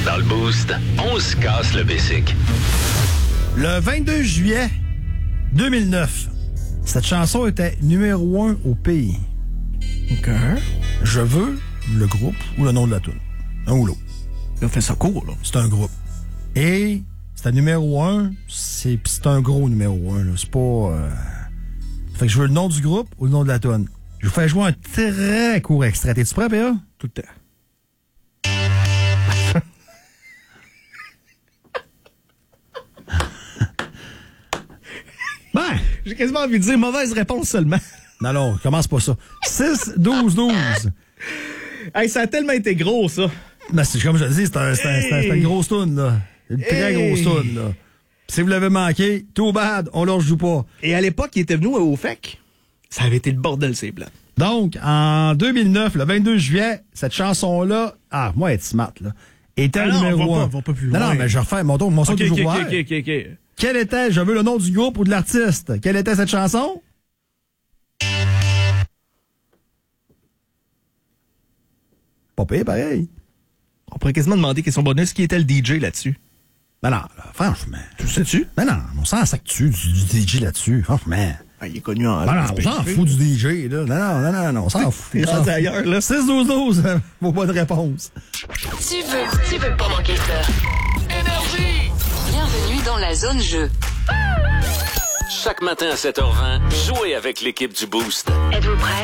Dans le Boost, on se casse le basic. Le 22 juillet 2009, cette chanson était numéro 1 au pays. OK. Je veux le groupe ou le nom de la tune. Un ou l'autre. Il a fait ça court, là. C'est un groupe. Et c'était numéro 1, c'est un gros numéro 1. Là. C'est pas... Fait que je veux le nom du groupe ou le nom de la tune. Je vous fais jouer un très court extrait. T'es-tu prêt, PA? Tout le temps. Ben, j'ai quasiment envie de dire mauvaise réponse seulement. Non, commence pas ça. 6-12-12. Hey, ça a tellement été gros, ça. Ben, c'est comme je le dis, c'est une grosse toune, là. Une très grosse toune, là. Si vous l'avez manqué, too bad, on leur joue pas. Et à l'époque, il était venu au FEC. Ça avait été le bordel, ces blancs. Donc, en 2009, le 22 juillet, cette chanson-là, moi, elle est smart, là, était le numéro 1. Va pas plus loin. Non, mais je refais mon son toujours voir. OK. Quel était, je veux le nom du groupe ou de l'artiste, quelle était cette chanson? Pas pire, pareil. On pourrait quasiment demander question bonus qui était le DJ là-dessus. Ben non, là, franchement. Tu sais-tu? Ben non, on s'en sac-tu du DJ là-dessus, franchement. Ah, il est connu en... Ben non, on s'en fout du DJ, là. Non, on s'en fout. Il est rendu ailleurs, là. 6-12-12, vaut pas de réponse. Tu veux pas manquer ça. Énergie! Bienvenue dans la zone jeu. Chaque matin à 7h20, jouez avec l'équipe du Boost. Êtes-vous prêts?